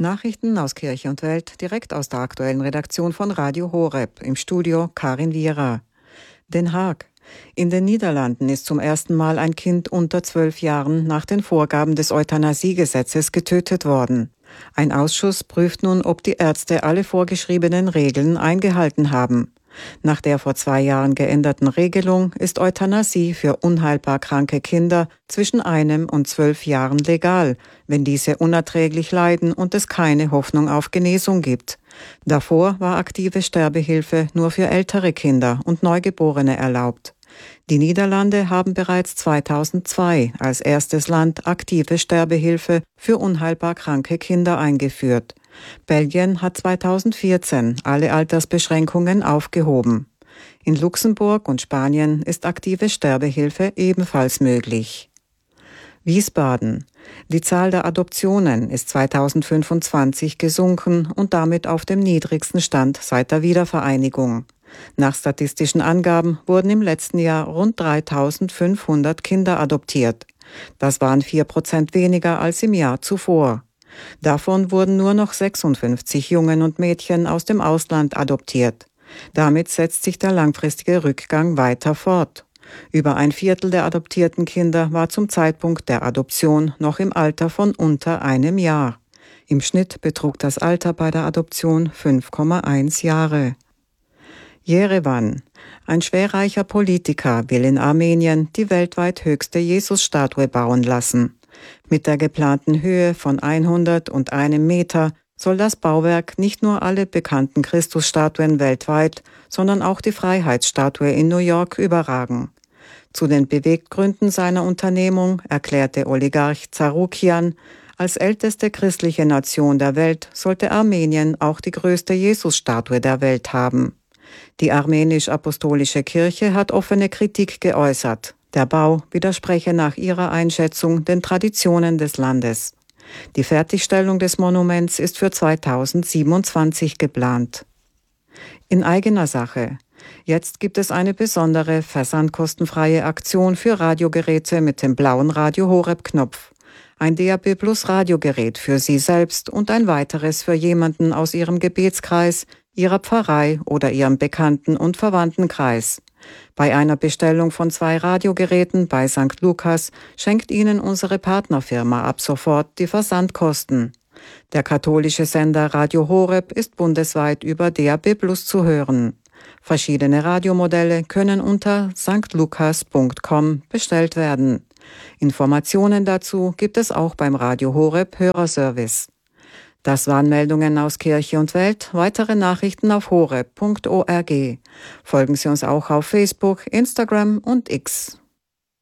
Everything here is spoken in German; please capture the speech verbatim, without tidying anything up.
Nachrichten aus Kirche und Welt direkt aus der aktuellen Redaktion von Radio Horeb. Im Studio Karin Wierer. Den Haag. In den Niederlanden ist zum ersten Mal ein Kind unter zwölf Jahren nach den Vorgaben des Euthanasiegesetzes getötet worden. Ein Ausschuss prüft nun, ob die Ärzte alle vorgeschriebenen Regeln eingehalten haben. Nach der vor zwei Jahren geänderten Regelung ist Euthanasie für unheilbar kranke Kinder zwischen einem und zwölf Jahren legal, wenn diese unerträglich leiden und es keine Hoffnung auf Genesung gibt. Davor war aktive Sterbehilfe nur für ältere Kinder und Neugeborene erlaubt. Die Niederlande haben bereits zweitausendzwei als erstes Land aktive Sterbehilfe für unheilbar kranke Kinder eingeführt. Belgien hat zweitausendvierzehn alle Altersbeschränkungen aufgehoben. In Luxemburg und Spanien ist aktive Sterbehilfe ebenfalls möglich. Wiesbaden. Die Zahl der Adoptionen ist zweitausendfünfundzwanzig gesunken und damit auf dem niedrigsten Stand seit der Wiedervereinigung. Nach statistischen Angaben wurden im letzten Jahr rund dreitausendfünfhundert Kinder adoptiert. Das waren vier Prozent weniger als im Jahr zuvor. Davon wurden nur noch sechsundfünfzig Jungen und Mädchen aus dem Ausland adoptiert. Damit setzt sich der langfristige Rückgang weiter fort. Über ein Viertel der adoptierten Kinder war zum Zeitpunkt der Adoption noch im Alter von unter einem Jahr. Im Schnitt betrug das Alter bei der Adoption fünf Komma eins Jahre. Jerewan. Ein schwerreicher Politiker will in Armenien die weltweit höchste Jesusstatue bauen lassen. Mit der geplanten Höhe von hundert und einem Meter soll das Bauwerk nicht nur alle bekannten Christusstatuen weltweit, sondern auch die Freiheitsstatue in New York überragen. Zu den Beweggründen seiner Unternehmung erklärte Oligarch Zarukian, als älteste christliche Nation der Welt sollte Armenien auch die größte Jesusstatue der Welt haben. Die armenisch-apostolische Kirche hat offene Kritik geäußert. Der Bau widerspreche nach ihrer Einschätzung den Traditionen des Landes. Die Fertigstellung des Monuments ist für zweitausendsiebenundzwanzig geplant. In eigener Sache. Jetzt gibt es eine besondere, versandkostenfreie Aktion für Radiogeräte mit dem blauen Radio Horeb-Knopf. Ein D A B Plus Radiogerät für Sie selbst und ein weiteres für jemanden aus Ihrem Gebetskreis, Ihrer Pfarrei oder Ihrem Bekannten- und Verwandtenkreis. Bei einer Bestellung von zwei Radiogeräten bei Sankt Lukas schenkt Ihnen unsere Partnerfirma ab sofort die Versandkosten. Der katholische Sender Radio Horeb ist bundesweit über D A B Plus zu hören. Verschiedene Radiomodelle können unter sankt lukas punkt com bestellt werden. Informationen dazu gibt es auch beim Radio Horeb Hörerservice. Das waren Meldungen aus Kirche und Welt. Weitere Nachrichten auf horeb punkt org. Folgen Sie uns auch auf Facebook, Instagram und X.